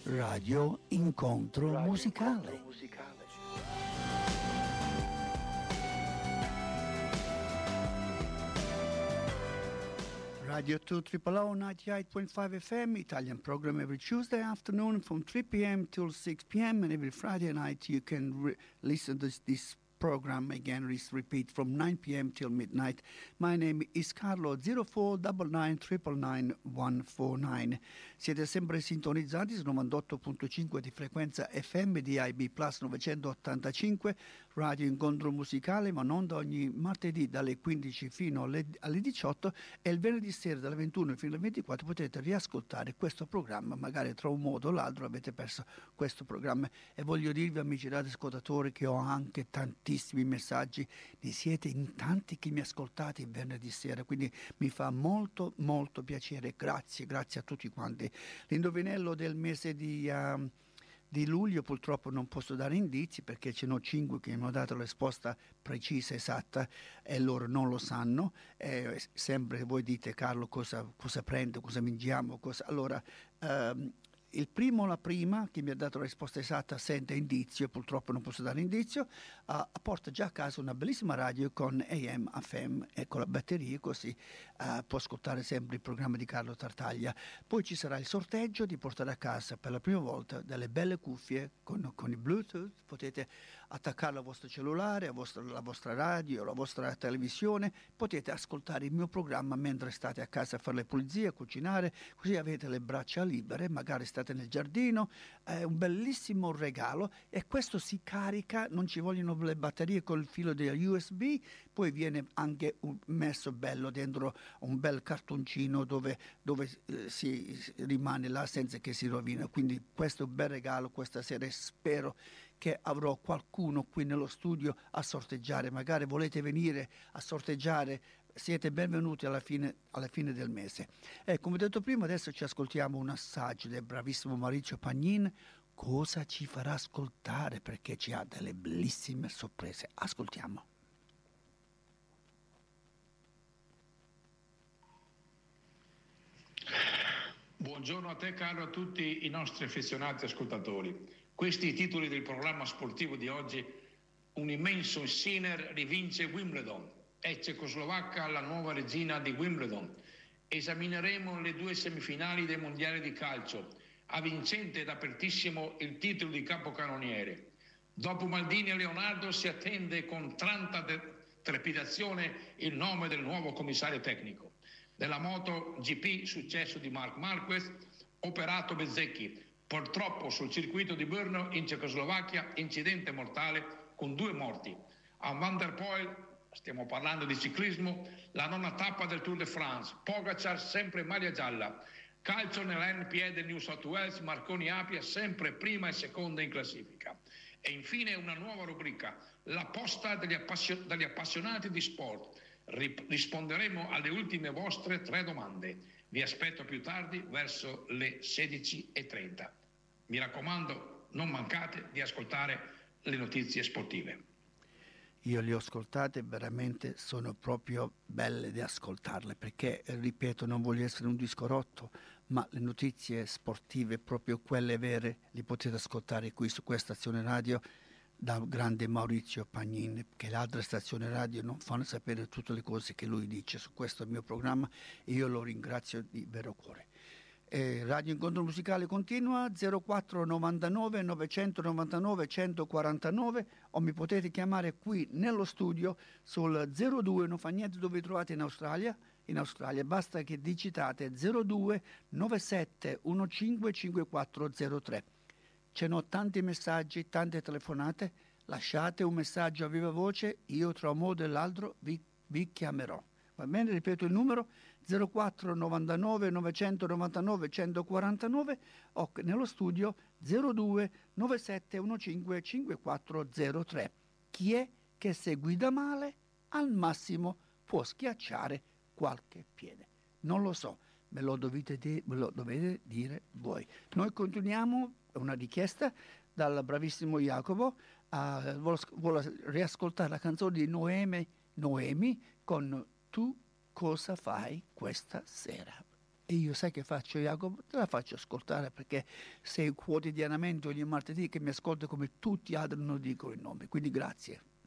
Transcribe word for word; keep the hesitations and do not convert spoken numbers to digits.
Radio Incontro Radio Musicale. Incontro musicale. Radio two Triple O ninety-eight point five F M, Italian program every Tuesday afternoon from three p.m. till six p.m. and every Friday night you can re- listen to this, this program again, is repeat from nine p.m. till midnight. My name is Carlo. Zero four nine nine nine nine one four nine. Siete sempre sintonizzati su novantotto punto cinque di frequenza F M di I B Plus novecentottantacinque, Radio Incontro Musicale, ma non da ogni martedì dalle quindici fino alle, alle diciotto, e il venerdì sera dalle ventuno fino alle ventiquattro potete riascoltare questo programma. Magari tra un modo o l'altro avete perso questo programma, e voglio dirvi, amici radioascoltatori, che ho anche tanti messaggi, ne siete in tanti che mi ascoltate il venerdì sera, quindi mi fa molto molto piacere. Grazie, grazie a tutti quanti. L'indovinello del mese di, uh, di luglio purtroppo non posso dare indizi, perché ce n'ho cinque che mi hanno dato la risposta precisa, esatta, e loro non lo sanno. Eh, sempre voi dite: Carlo, cosa, cosa prendo, cosa mangiamo, cosa... Allora, uh, il primo, la prima, che mi ha dato la risposta esatta senza indizio, purtroppo non posso dare indizio, uh, porta già a casa una bellissima radio con A M, F M e con la batteria, così uh, può ascoltare sempre il programma di Carlo Tartaglia. Poi ci sarà il sorteggio di portare a casa per la prima volta delle belle cuffie con, con il Bluetooth. Potete attaccarlo al vostro cellulare, a vostro, alla vostra radio, alla vostra televisione, potete ascoltare il mio programma mentre state a casa a fare le pulizie, a cucinare, così avete le braccia libere, magari state nel giardino. È un bellissimo regalo, e questo si carica, non ci vogliono le batterie col filo degli U S B, poi viene anche un, messo bello dentro un bel cartoncino dove, dove eh, si rimane là senza che si rovina. Quindi questo è un bel regalo questa sera, e spero che avrò qualcuno qui nello studio a sorteggiare. Magari volete venire a sorteggiare, siete benvenuti alla fine, alla fine del mese. E come detto prima, adesso ci ascoltiamo un assaggio del bravissimo Maurizio Pagnin. Cosa ci farà ascoltare? Perché ci ha delle bellissime sorprese. Ascoltiamo. Buongiorno a te, Carlo, a tutti i nostri affezionati ascoltatori. Questi i titoli del programma sportivo di oggi. Un immenso Sinner rivince Wimbledon. È cecoslovacca la nuova regina di Wimbledon. Esamineremo le due semifinali dei mondiali di calcio. Ha vincente ed apertissimo il titolo di capocannoniere. Dopo Maldini e Leonardo si attende con tanta trepidazione il nome del nuovo commissario tecnico. Della Moto G P, successo di Marc Marquez, operato Bezzecchi. Purtroppo sul circuito di Brno in Cecoslovacchia, incidente mortale con due morti. A Van der Poel, stiamo parlando di ciclismo, la nona tappa del Tour de France. Pogacar sempre in maglia gialla. Calcio nell'N P E del New South Wales, Marconi Apia sempre prima e seconda in classifica. E infine una nuova rubrica, la posta degli, appassion- degli appassionati di sport. Rip- risponderemo alle ultime vostre tre domande. Vi aspetto più tardi verso le sedici e trenta. Mi raccomando, non mancate di ascoltare le notizie sportive. Io le ho ascoltate, veramente sono proprio belle di ascoltarle, perché, ripeto, non voglio essere un disco rotto, ma le notizie sportive, proprio quelle vere, le potete ascoltare qui su questa stazione radio dal grande Maurizio Pagnin, che le altre stazioni radio non fanno sapere tutte le cose che lui dice su questo mio programma, e io lo ringrazio di vero cuore. Eh, Radio Incontro Musicale continua, zero quattro novantanove novecentonovantanove centoquarantanove, o mi potete chiamare qui nello studio sul zero due, non fa niente dove vi trovate in Australia, in Australia basta che digitate zero due nove sette uno cinque cinque quattro zero tre. Ce n'ho tanti messaggi, tante telefonate, lasciate un messaggio a viva voce, io tra un modo e l'altro vi, vi chiamerò. Va bene, ripeto il numero zero quattro novantanove novecentonovantanove centoquarantanove, o nello studio zero due nove sette uno cinque cinque quattro zero tre. Chi è che se guida male al massimo può schiacciare qualche piede? Non lo so, me lo dovete, di- me lo dovete dire voi. Noi continuiamo, una richiesta dal bravissimo Jacopo, uh, vuole, vuole riascoltare la canzone di Noemi, Noemi con Tu cosa fai questa sera? E io sai che faccio, Jacopo? Te la faccio ascoltare perché sei quotidianamente ogni martedì che mi ascolta come tutti altri non dicono il nome, quindi grazie.